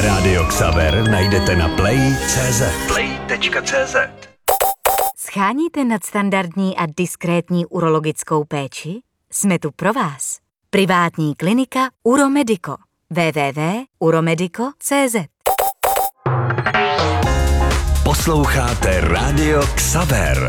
Rádio Xaver najdete na play.cz. Play.cz. Scháníte nadstandardní a diskrétní urologickou péči? Jsme tu pro vás. Privátní klinika Uromedico. www.uromedico.cz. Posloucháte Rádio Xaver.